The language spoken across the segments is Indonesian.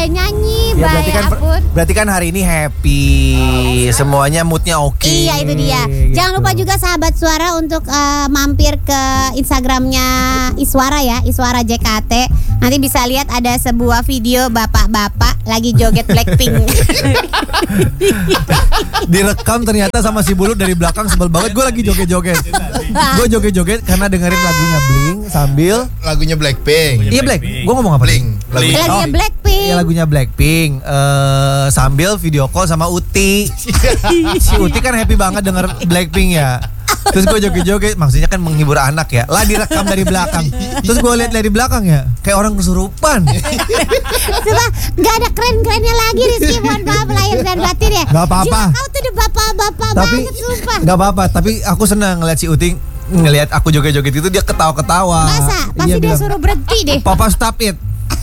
nyanyi, Ya, Bay, ampun. berarti kan hari ini happy, semuanya moodnya oke. Iya itu dia. Gitu. Jangan lupa juga sahabat Suara untuk mampir ke Instagramnya Iswara ya, Iswara JKT. Nanti bisa lihat ada sebuah video bapak-bapak lagi joget Blackpink. Direkam ternyata sama si Bulut dari belakang, sebel banget. Gue lagi joget-joget. Gue joget-joget karena dengerin lagunya Blink sambil lagunya Blackpink. Iya Black. Gue ngomong apa? Blink. Lagunya Blackpink. Iya lagunya Blackpink. Sambil video call sama Uti. Si Uti kan happy banget denger Blackpink ya. Terus gue joget-joget, maksudnya kan menghibur anak ya. Lah direkam dari belakang. Terus gue lihat dari belakang ya, kayak orang kesurupan. Coba gak ada keren-kerennya lagi Rizky. Mohon maaf lahir dan batin ya. Gak apa-apa. Kau tuh udah bapak-bapak Tapi banget sumpah. gak apa-apa. Tapi aku senang ngeliat si Uti, ngeliat aku joget-joget itu dia ketawa-ketawa. Masa? Pasti Iya, dia bilang, suruh berhenti deh. Papa stop it.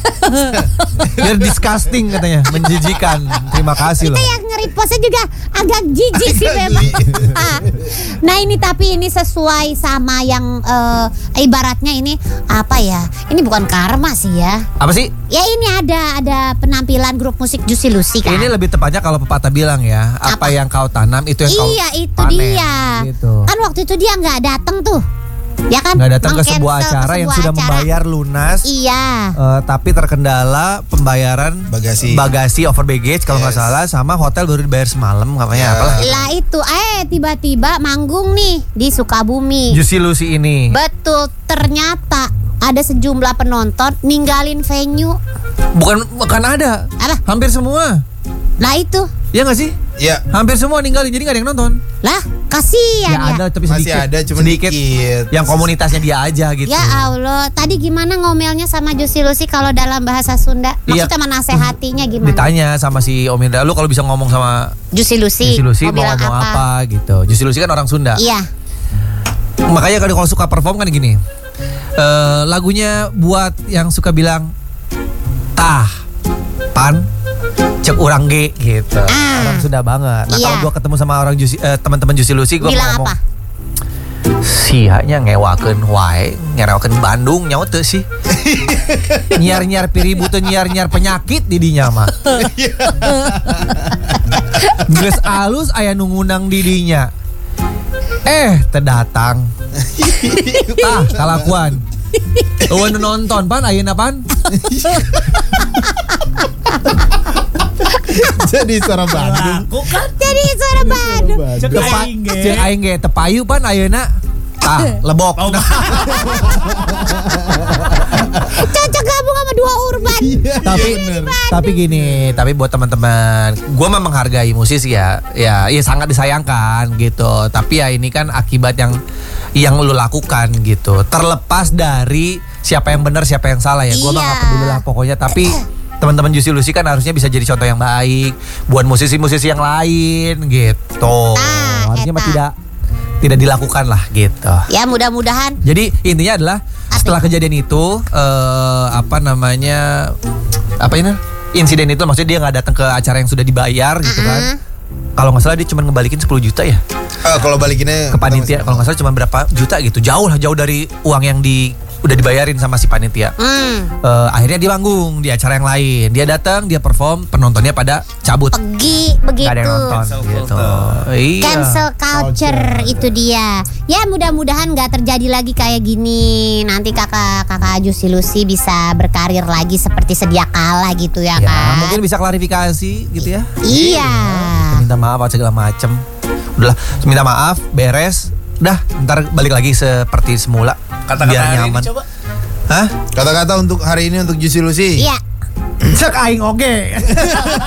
You're disgusting katanya, menjijikan. Terima kasih loh. Kita yang nge-repostnya juga agak jijik sih memang. Nah ini tapi ini sesuai sama yang ibaratnya ini apa ya? Ini bukan karma sih ya. Apa sih? Ya ini ada penampilan grup musik Juicy Lucy kan. Ini lebih tepatnya kalau pepatah bilang ya, apa yang kau tanam itu yang kau Iya itu panen. dia. Gitu. Kan waktu itu dia nggak datang tuh. Ya kan? Nggak datang ke Meng-cancel sebuah acara yang sudah membayar lunas. Iya. Tapi terkendala pembayaran bagasi over baggage kalau nggak salah, sama hotel baru dibayar semalam katanya apalah. Lah itu tiba-tiba manggung nih di Sukabumi. Juicy Lucy ini. Betul, ternyata ada sejumlah penonton ninggalin venue. Bukan ada. Apa? Hampir semua. Lah itu. Iya nggak sih? Iya. Hampir semua ninggalin, jadi nggak ada yang nonton. Lah, kasihan ya. Ada tapi Masih sedikit. ada, cuma sedikit. dikit. Yang komunitasnya dia aja gitu. Ya Allah, tadi gimana ngomelnya sama Juicy Lucy kalau dalam bahasa Sunda? Iya. Maksudnya menasehatinya gimana? Ditanya sama si Om Indra, lu kalau bisa ngomong sama Juicy Lucy, Juicy Lucy mau mau bilang ngomong apa? apa gitu. Juicy Lucy kan orang Sunda. Iya. Makanya kalau suka perform kan gini. Lagunya buat yang suka bilang tah, pan, cek urang ge gitu. Orang Sunda banget. Nah, Iya. kalau gua ketemu sama orang teman-teman Juicy Lucy, gua Bilang ngomong apa? Sihanya ngewakeun wae, ngerewakeun Bandung nyawa teu sih. Nyiar-nyiar piribu teu nyiar-nyiar penyakit di dinya mah. Geus alus aya nu ngundang di dinya. Teu datang. Tah kalakuan. Eueun nu nonton pan ayeuna pan. Jadi suara Bandung. Jadi suara Bandung. Cek aing ge teu payu pan ayeuna. Tah lebok. Cocok gabung sama dua urban. Tapi gini, tapi buat teman-teman, gue memang menghargai musisi ya sangat disayangkan gitu. Tapi ya ini kan akibat yang lu lakukan gitu. Terlepas dari siapa yang benar siapa yang salah ya, gue mah nggak peduli lah pokoknya. Tapi teman-teman Juicy Lucy kan harusnya bisa jadi contoh yang baik buat musisi-musisi yang lain gitu. Harusnya mah tidak dilakukan lah gitu. Ya mudah-mudahan. Jadi intinya adalah setelah kejadian itu insiden itu maksudnya dia nggak datang ke acara yang sudah dibayar gitu kan. Kalau nggak salah dia cuma ngebalikin 10 juta ya. Kalau balikinnya ke panitia kalau nggak salah cuma berapa juta gitu. Jauh dari uang yang udah dibayarin sama si panitia. Akhirnya dia manggung di acara yang lain. Dia datang, dia perform, penontonnya pada cabut. Pergi begitu. Gak ada yang nonton gitu. Iya. Cancel culture itu dia. Ya mudah-mudahan gak terjadi lagi kayak gini. Nanti kakak Juicy Lucy bisa berkarir lagi seperti sedia kala gitu ya kan. Mungkin bisa klarifikasi gitu ya. Iya. Minta maaf segala macem. Udahlah, minta maaf, beres. Udah, ntar balik lagi seperti semula. Kata-kata biar hari nyaman. ini coba. Kata-kata untuk hari ini untuk Juicy Lucy. Iya. Cek aing oge.